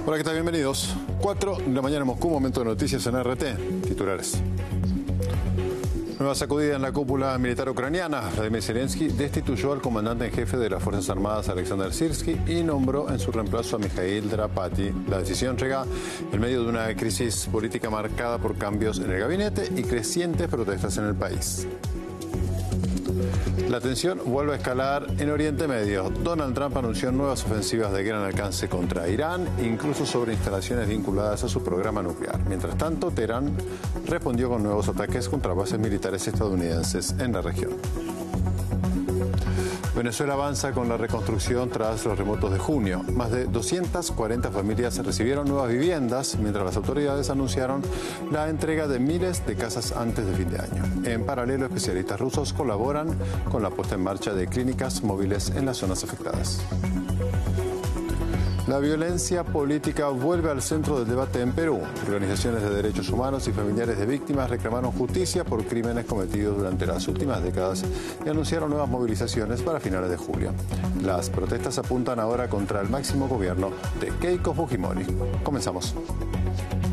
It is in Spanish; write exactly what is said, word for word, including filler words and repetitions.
Hola, ¿qué tal? Bienvenidos. cuatro de la mañana en Moscú, momento de noticias en R T. Titulares. Nueva sacudida en la cúpula militar ucraniana. Vladimir Zelensky destituyó al comandante en jefe de las Fuerzas Armadas, Alexander Sirski, y nombró en su reemplazo a Mikhail Drapati. La decisión llega en medio de una crisis política marcada por cambios en el gabinete y crecientes protestas en el país. La tensión vuelve a escalar en Oriente Medio. Donald Trump anunció nuevas ofensivas de gran alcance contra Irán, incluso sobre instalaciones vinculadas a su programa nuclear. Mientras tanto, Teherán respondió con nuevos ataques contra bases militares estadounidenses en la región. Venezuela avanza con la reconstrucción tras los terremotos de junio. Más de doscientas cuarenta familias recibieron nuevas viviendas, mientras las autoridades anunciaron la entrega de miles de casas antes de fin de año. En paralelo, especialistas rusos colaboran con la puesta en marcha de clínicas móviles en las zonas afectadas. La violencia política vuelve al centro del debate en Perú. Organizaciones de derechos humanos y familiares de víctimas reclamaron justicia por crímenes cometidos durante las últimas décadas y anunciaron nuevas movilizaciones para finales de julio. Las protestas apuntan ahora contra el máximo gobierno de Keiko Fujimori. Comenzamos.